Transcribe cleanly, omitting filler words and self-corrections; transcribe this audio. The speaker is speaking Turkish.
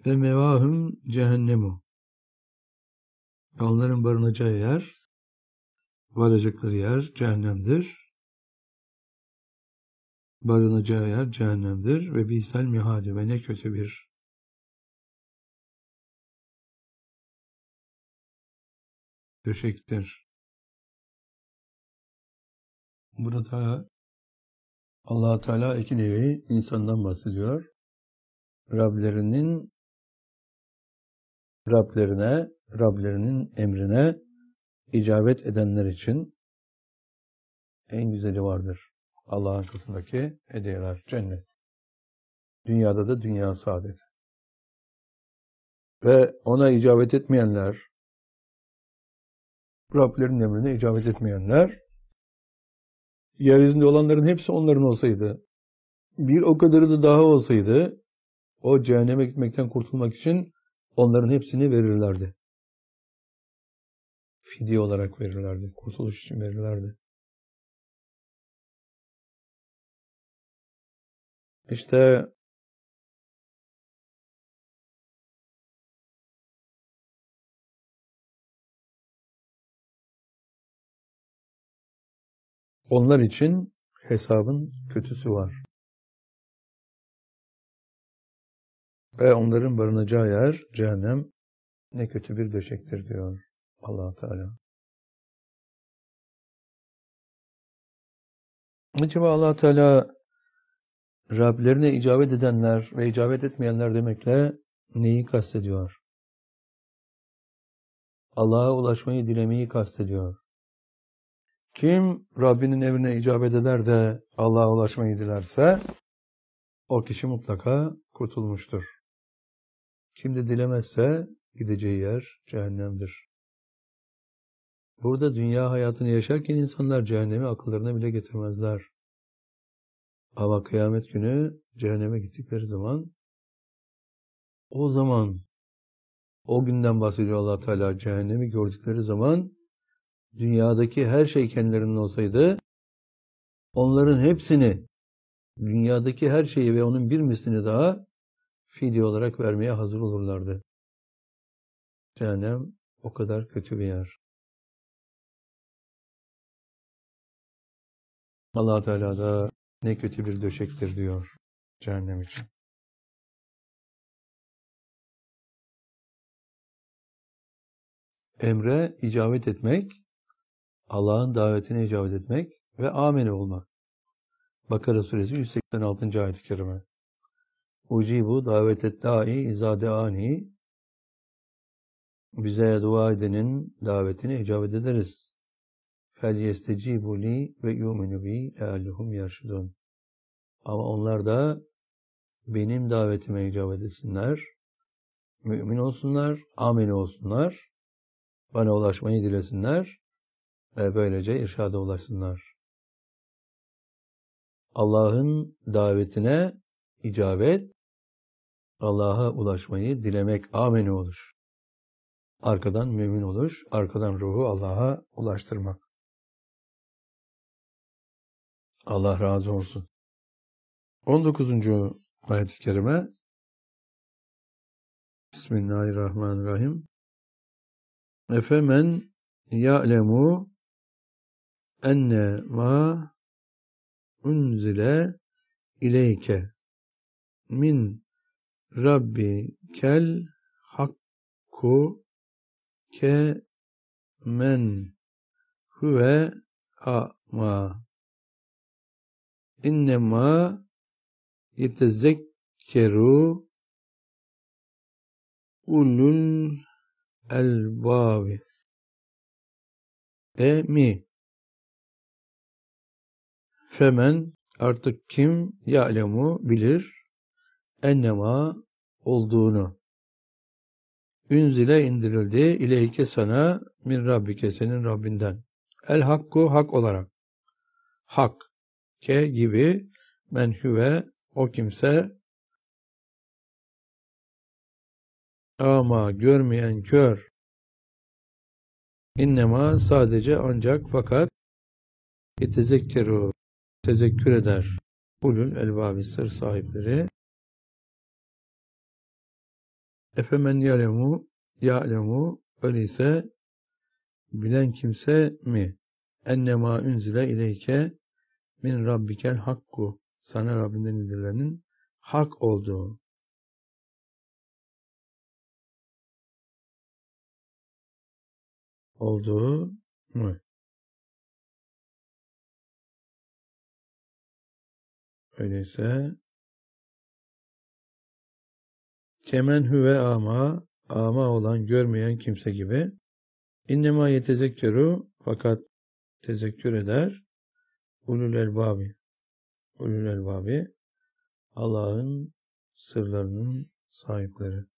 Ve mevahum cehennemu. Onların barınacağı yer, varacakları yer cehennemdir. Barınacağı yer cehennemdir ve bi'sel mihadi ve ne kötü bir döşektir. Burada Allah Teala iki nevi insandan bahsediyor. Rablerinin emrine icabet edenler için en güzeli vardır. Allah'ın katındaki hediyeler, cennet. Dünyada da dünya saadeti. Ve ona icabet etmeyenler, Rablerin emrine icabet etmeyenler, yeryüzünde olanların hepsi onların olsaydı, bir o kadarı da daha olsaydı, o cehenneme gitmekten kurtulmak için onların hepsini verirlerdi. Fidye olarak verirlerdi. Kurtuluş için verirlerdi. İşte onlar için hesabın kötüsü var. Ve onların barınacağı yer cehennem ne kötü bir döşektir diyor Allah Teala. Acaba Allah Teala Rablerine icabet edenler ve icabet etmeyenler demekle neyi kastediyor? Allah'a ulaşmayı dilemeyi kastediyor. Kim Rabbinin emrine icabet eder de Allah'a ulaşmayı dilerse o kişi mutlaka kurtulmuştur. Kim de dilemezse gideceği yer cehennemdir. Burada dünya hayatını yaşarken insanlar cehennemi akıllarına bile getirmezler. Ama kıyamet günü cehenneme gittikleri zaman o günden bahsediyor Allah Teala, cehennemi gördükleri zaman dünyadaki her şey kendilerinin olsaydı onların hepsini, dünyadaki her şeyi ve onun bir mislini daha fidye olarak vermeye hazır olurlardı. Cehennem o kadar kötü bir yer. Allah Teala da ne kötü bir döşektir diyor cehennem için. Emre icabet etmek, Allah'ın davetine icabet etmek ve amene olmak. Bakara suresi 186. ayet-i kerime. Ucibu davetet da'i izâ de'ani. Bize dua edenin davetine icabet ederiz. Fel yestecibu li ve yu'minu bi leallehum yerşudun. Ama onlar da benim davetime icabet etsinler, mümin olsunlar, amene olsunlar, bana ulaşmayı dilesinler ve böylece irşada ulaşsınlar. Allah'ın davetine icabet, Allah'a ulaşmayı dilemek, amene oluş. Arkadan mümin oluş, arkadan ruhu Allah'a ulaştırmak. Allah razı olsun. 19. ayet-i kerime. Bismillahirrahmanirrahim. Efemen ya'lemu enne ma unzile ileyke min rabbikel hakku ke men huve a'ma innema yetezekkeru ulul elbabi mi femen artık kim ya'lemu bilir ennema olduğunu ünzile indirildi ileyke sana min rabbike senin Rabbinden el hakku hak olarak hak ke gibi men huve o kimse ama görmeyen kör innema sadece ancak fakat yetezekkeru tezekkür eder ulul elbabi sır sahipleri Efemen ya'lemu öyleyse bilen kimse mi? Ennemâ unzile ileyke min rabbikel hakku. Sana Rabbinden indirilenin hak olduğu. Olduğu mu? Öyleyse kemen huve ama olan görmeyen kimse gibi innema yetezekkeru fakat tezekkür eder ulul elbabi Allah'ın sırlarının sahipleri.